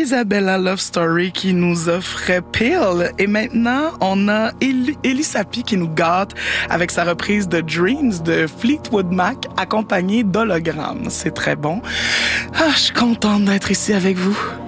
Isabella Love Story qui nous offrait Pill. Et maintenant, on a Ellie Sapi qui nous gâte avec sa reprise de Dreams de Fleetwood Mac accompagnée d'hologrammes. C'est très bon. Ah, je suis contente d'être ici avec vous.